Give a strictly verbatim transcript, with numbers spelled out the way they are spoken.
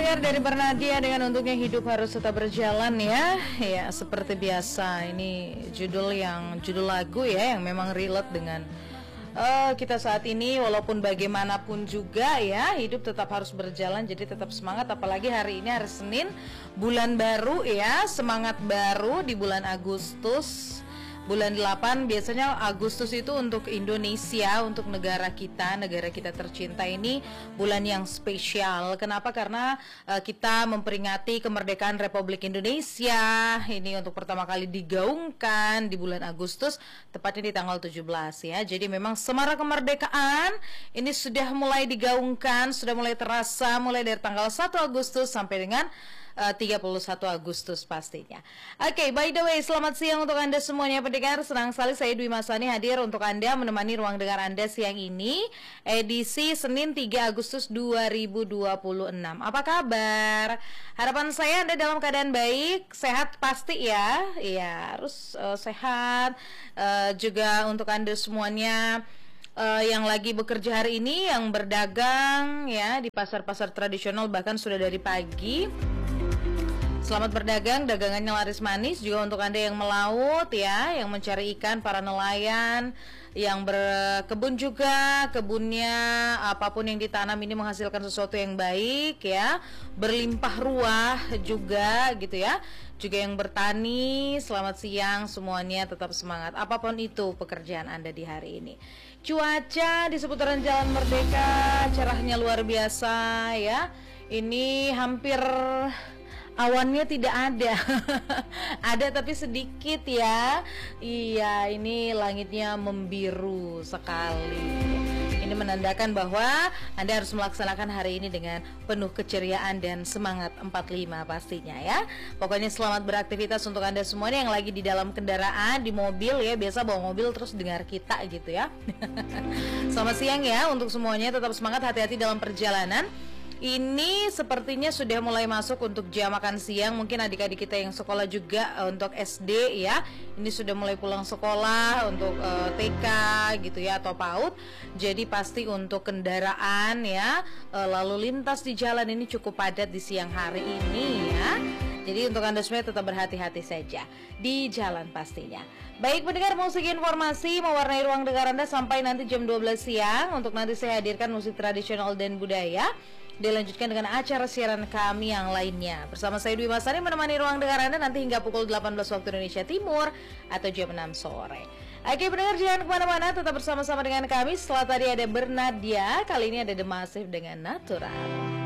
pendengar dari Bernadia dengan Untuknya Hidup Harus Tetap Berjalan ya. Ya seperti biasa ini judul yang judul lagu ya yang memang relate dengan uh, kita saat ini. Walaupun bagaimanapun juga ya hidup tetap harus berjalan. Jadi tetap semangat, apalagi hari ini hari Senin, bulan baru ya, semangat baru di bulan Agustus. Bulan delapan biasanya Agustus itu untuk Indonesia, untuk negara kita, negara kita tercinta ini bulan yang spesial. Kenapa? Karena uh, kita memperingati kemerdekaan Republik Indonesia. Ini untuk pertama kali digaungkan di bulan Agustus, tepatnya di tanggal tujuh belas ya. Jadi memang semarak kemerdekaan ini sudah mulai digaungkan, sudah mulai terasa mulai dari tanggal satu Agustus sampai dengan Uh, tiga puluh satu Agustus pastinya. Oke, okay, by the way, selamat siang untuk Anda semuanya pendengar. Senang sekali saya Dwi Masani hadir untuk Anda menemani ruang dengar Anda siang ini, edisi Senin tiga Agustus dua ribu dua puluh enam. Apa kabar? Harapan saya Anda dalam keadaan baik, sehat pasti ya. Iya, harus uh, sehat. Uh, juga untuk Anda semuanya Uh, yang lagi bekerja hari ini, yang berdagang ya di pasar-pasar tradisional bahkan sudah dari pagi. Selamat berdagang, dagangannya laris manis. Juga untuk Anda yang melaut ya, yang mencari ikan, para nelayan, yang berkebun juga, kebunnya apapun yang ditanam ini menghasilkan sesuatu yang baik ya, berlimpah ruah juga gitu ya. Juga yang bertani, selamat siang semuanya, tetap semangat apapun itu pekerjaan Anda di hari ini. Cuaca di seputaran Jalan Merdeka cerahnya luar biasa ya. Ini hampir awannya tidak ada. Ada tapi sedikit ya. Iya, ini langitnya membiru sekali. Ini menandakan bahwa Anda harus melaksanakan hari ini dengan penuh keceriaan dan semangat empat puluh lima pastinya ya. Pokoknya selamat beraktivitas untuk Anda semuanya yang lagi di dalam kendaraan, di mobil ya. Biasa bawa mobil terus dengar kita gitu ya. Selamat siang ya untuk semuanya, tetap semangat, hati-hati dalam perjalanan. Ini sepertinya sudah mulai masuk untuk jam makan siang. Mungkin adik-adik kita yang sekolah juga uh, untuk S D ya, ini sudah mulai pulang sekolah untuk uh, T K gitu ya atau PAUD. Jadi pasti untuk kendaraan ya, uh, lalu lintas di jalan ini cukup padat di siang hari ini ya. Jadi untuk Anda semua tetap berhati-hati saja di jalan pastinya. Baik pendengar, musik informasi mewarnai ruang dengar Anda sampai nanti jam dua belas siang. Untuk nanti saya hadirkan musik tradisional dan budaya, dilanjutkan dengan acara siaran kami yang lainnya. Bersama saya Dwi Masani menemani ruang dengar Anda nanti hingga pukul delapan belas waktu Indonesia Timur atau jam enam sore. Oke pendengar, jangan kemana-mana, tetap bersama-sama dengan kami. Setelah tadi ada Bernadia, kali ini ada The Massive dengan Natural.